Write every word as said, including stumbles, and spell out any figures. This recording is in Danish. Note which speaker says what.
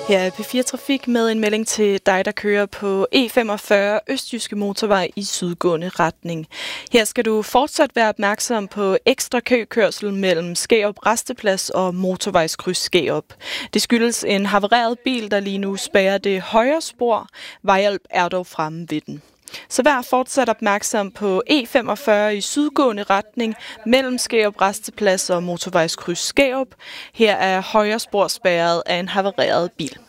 Speaker 1: Her er P fire Trafik med en melding til dig, der kører på E femogfyrre Østjyske Motorvej i sydgående retning. Her skal du fortsat være opmærksom på ekstra køkørsel mellem Skærup Rasteplads og Motorvejskryds Skærup. Det skyldes en havareret bil, der lige nu spærrer det højre spor. Vejhjælp er dog fremme ved den. Så vær fortsat opmærksom på E femogfyrre i sydgående retning mellem Skærup Rasteplads og Motorvejskryds Skærup. Her er højre spor spærret af en havareret bil.